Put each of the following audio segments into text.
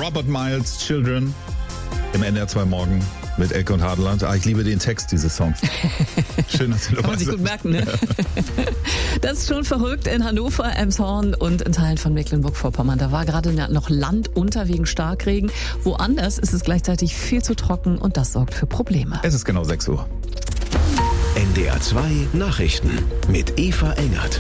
Robert Miles, Children, im NDR 2 Morgen mit Elke und Hadeland. Ich liebe den Text dieses Songs. Schön, dass du Kann man sich gut merken, ne? Das ist schon verrückt in Hannover, Elmshorn und in Teilen von Mecklenburg-Vorpommern. Da war gerade noch Land unter wegen Starkregen. Woanders ist es gleichzeitig viel zu trocken und das sorgt für Probleme. Es ist genau 6 Uhr. NDR 2 Nachrichten mit Eva Engert.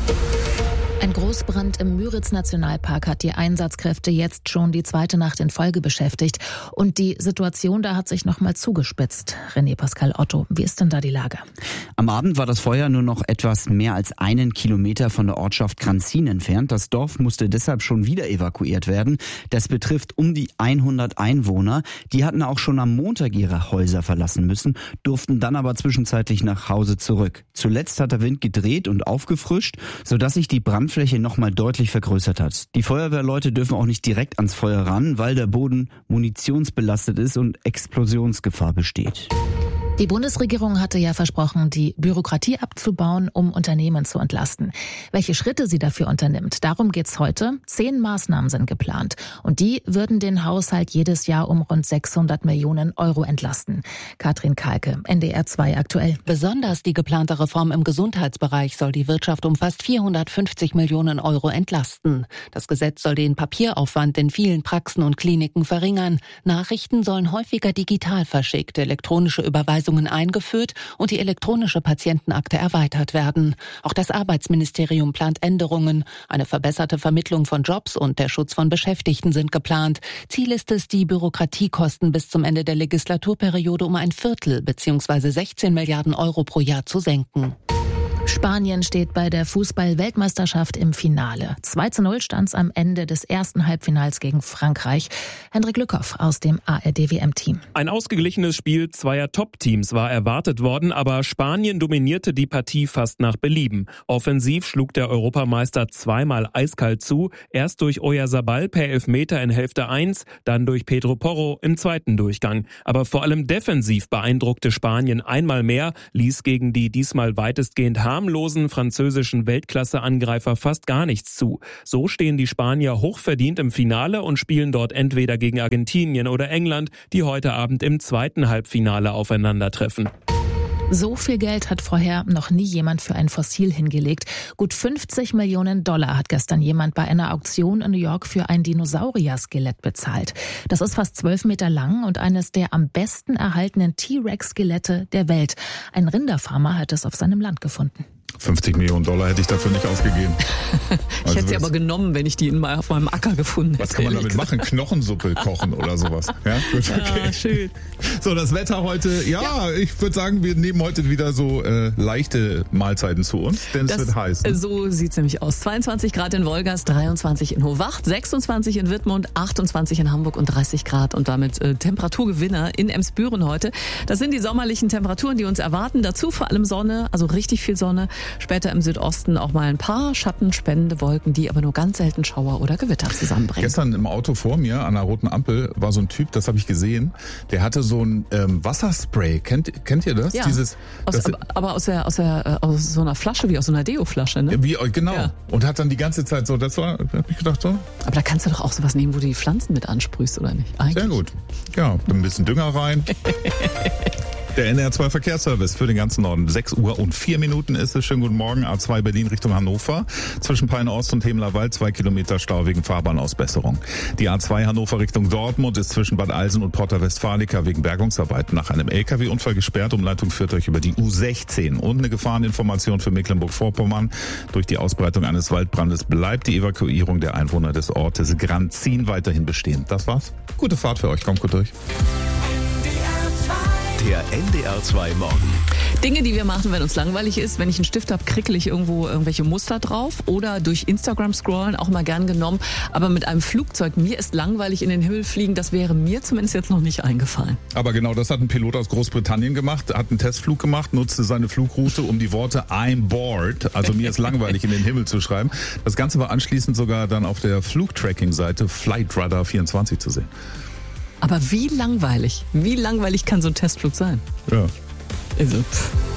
Ein Großbrand im Müritz-Nationalpark hat die Einsatzkräfte jetzt schon die zweite Nacht in Folge beschäftigt. Und die Situation da hat sich nochmal zugespitzt. René Pascal Otto, wie ist denn da die Lage? Am Abend war das Feuer nur noch etwas mehr als 1 Kilometer von der Ortschaft Kranzin entfernt. Das Dorf musste deshalb schon wieder evakuiert werden. Das betrifft um die 100 Einwohner. Die hatten auch schon am Montag ihre Häuser verlassen müssen, durften dann aber zwischenzeitlich nach Hause zurück. Zuletzt hat der Wind gedreht und aufgefrischt, sodass sich die Brandfläche nochmal deutlich vergrößert hat. Die Feuerwehrleute dürfen auch nicht direkt ans Feuer ran, weil der Boden munitionsbelastet ist und Explosionsgefahr besteht. Die Bundesregierung hatte ja versprochen, die Bürokratie abzubauen, um Unternehmen zu entlasten. Welche Schritte sie dafür unternimmt, darum geht's heute. 10 Maßnahmen sind geplant. Und die würden den Haushalt jedes Jahr um rund 600 Millionen Euro entlasten. Katrin Kalke, NDR 2 aktuell. Besonders die geplante Reform im Gesundheitsbereich soll die Wirtschaft um fast 450 Millionen Euro entlasten. Das Gesetz soll den Papieraufwand in vielen Praxen und Kliniken verringern. Nachrichten sollen häufiger digital verschickt, elektronische Überweisungen eingeführt und die elektronische Patientenakte erweitert werden. Auch das Arbeitsministerium plant Änderungen. Eine verbesserte Vermittlung von Jobs und der Schutz von Beschäftigten sind geplant. Ziel ist es, die Bürokratiekosten bis zum Ende der Legislaturperiode um 1/4 bzw. 16 Milliarden Euro pro Jahr zu senken. Spanien steht bei der Fußball-Weltmeisterschaft im Finale. 2:0 stand's am Ende des ersten Halbfinals gegen Frankreich. Hendrik Lückhoff aus dem ARD-WM-Team. Ein ausgeglichenes Spiel zweier Top-Teams war erwartet worden, aber Spanien dominierte die Partie fast nach Belieben. Offensiv schlug der Europameister zweimal eiskalt zu, erst durch Oyarzabal per Elfmeter in Hälfte 1, dann durch Pedro Porro im zweiten Durchgang. Aber vor allem defensiv beeindruckte Spanien einmal mehr, ließ gegen die diesmal weitestgehend harmlosen französischen Weltklasse-Angreifer fast gar nichts zu. So stehen die Spanier hochverdient im Finale und spielen dort entweder gegen Argentinien oder England, die heute Abend im zweiten Halbfinale aufeinandertreffen. So viel Geld hat vorher noch nie jemand für ein Fossil hingelegt. Gut 50 Millionen Dollar hat gestern jemand bei einer Auktion in New York für ein Dinosaurier-Skelett bezahlt. Das ist fast 12 Meter lang und eines der am besten erhaltenen T-Rex-Skelette der Welt. Ein Rinderfarmer hat es auf seinem Land gefunden. 50 Millionen Dollar hätte ich dafür nicht ausgegeben. Ich hätte sie aber genommen, wenn ich die auf meinem Acker gefunden hätte. Was kann man damit machen? Knochensuppe kochen oder sowas? Ja, gut, okay. Ja, schön. So, das Wetter heute, ja, ich würde sagen, wir nehmen heute wieder so leichte Mahlzeiten zu uns, denn es wird heiß. Ne? So sieht's nämlich aus. 22 Grad in Wolgast, 23 in Hohwacht, 26 in Wittmund, 28 in Hamburg und 30 Grad und damit Temperaturgewinner in Emsbüren heute. Das sind die sommerlichen Temperaturen, die uns erwarten. Dazu vor allem Sonne, also richtig viel Sonne. Später im Südosten auch mal ein paar schattenspendende Wolken, die aber nur ganz selten Schauer oder Gewitter zusammenbringen. Gestern im Auto vor mir an einer roten Ampel war so ein Typ, das habe ich gesehen, der hatte so ein Wasserspray. Kennt ihr das? Ja, dieses, aber aus so einer Flasche, wie aus so einer Deo-Flasche, ne? Genau. Ja. Und hat dann die ganze Zeit so, das war, hab ich gedacht so. Aber da kannst du doch auch sowas nehmen, wo du die Pflanzen mit ansprühst, oder nicht? Eigentlich. Sehr gut. Ja, ein bisschen Dünger rein. Der NDR 2 Verkehrsservice für den ganzen Norden. 6 Uhr und 4 Minuten ist es. Schönen guten Morgen. A2 Berlin Richtung Hannover. Zwischen Peine Ost und Hemlerwald 2 Kilometer Stau wegen Fahrbahnausbesserung. Die A2 Hannover Richtung Dortmund ist zwischen Bad Alsen und Porta Westfalica wegen Bergungsarbeiten nach einem LKW-Unfall gesperrt. Umleitung führt euch über die U16. Und eine Gefahreninformation für Mecklenburg-Vorpommern. Durch die Ausbreitung eines Waldbrandes bleibt die Evakuierung der Einwohner des Ortes Granzin weiterhin bestehen. Das war's. Gute Fahrt für euch. Kommt gut durch. Der NDR 2 Morgen. Dinge, die wir machen, wenn uns langweilig ist. Wenn ich einen Stift habe, krickle ich irgendwo irgendwelche Muster drauf oder durch Instagram scrollen, auch mal gern genommen. Aber mit einem Flugzeug, mir ist langweilig in den Himmel fliegen, das wäre mir zumindest jetzt noch nicht eingefallen. Aber genau das hat ein Pilot aus Großbritannien gemacht, hat einen Testflug gemacht, nutzte seine Flugroute, um die Worte I'm bored, also mir ist langweilig, in den Himmel zu schreiben. Das Ganze war anschließend sogar dann auf der Flugtracking-Seite Flightradar24 zu sehen. Aber wie langweilig kann so ein Testflug sein? Ja. Also,